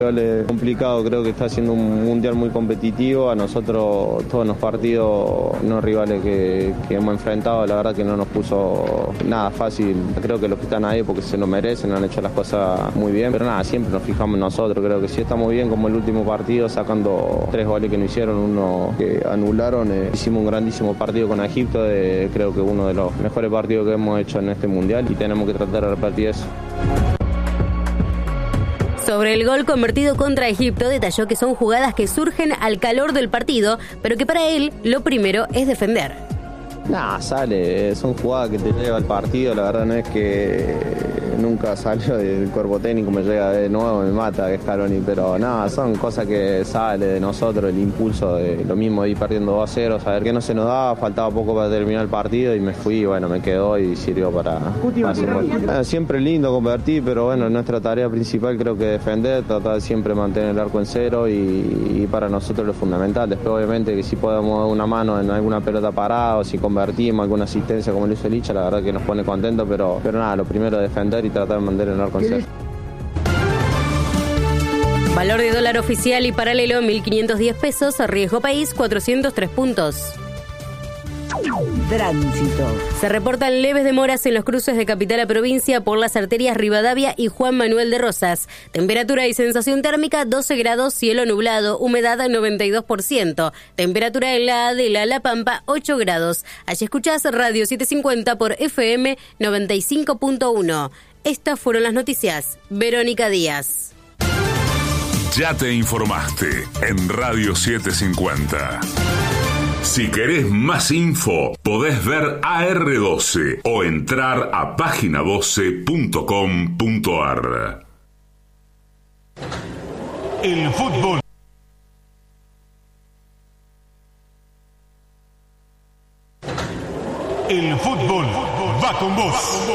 Es complicado, creo que está siendo un mundial muy competitivo. A nosotros todos los partidos, unos rivales que hemos enfrentado, la verdad que no nos puso nada fácil. Creo que los que están ahí porque se lo merecen, han hecho las cosas muy bien, pero nada, siempre nos fijamos en nosotros. Creo que sí estamos bien, como el último partido, sacando 3 goles que no hicieron, uno que anularon. Hicimos un grandísimo partido con Egipto, creo que uno de los mejores partidos que hemos hecho en este mundial, y tenemos que tratar de repetir eso. Sobre el gol convertido contra Egipto, detalló que son jugadas que surgen al calor del partido, pero que para él lo primero es defender. Sale, son jugadas que te lleva al partido, la verdad no es que nunca salió del cuerpo técnico, me llega de nuevo, me mata Scaloni, pero son cosas que sale de nosotros, el impulso de lo mismo de ir perdiendo 2-0, saber que no se nos daba, faltaba poco para terminar el partido y me fui, me quedó y sirvió para hacer gol. Siempre lindo convertir, pero nuestra tarea principal creo que defender, tratar de siempre mantener el arco en cero y para nosotros lo fundamental. Después obviamente que si podemos dar una mano en alguna pelota parada o si convertimos alguna asistencia como lo hizo Licha, la verdad que nos pone contentos, pero lo primero es defender y tratar de mantener el arco en cero. Valor de dólar oficial y paralelo 1.510 pesos, riesgo país 403 puntos. Tránsito. Se reportan leves demoras en los cruces de capital a provincia por las arterias Rivadavia y Juan Manuel de Rosas. Temperatura y sensación térmica 12 grados, cielo nublado, humedad 92%. Temperatura en la Adela, La Pampa 8 grados. Allí escuchás Radio 750 por FM 95.1. Estas fueron las noticias. Verónica Díaz. Ya te informaste en Radio 750. Si querés más info, podés ver AR12 o entrar a página12.com.ar. El fútbol. El fútbol va con vos.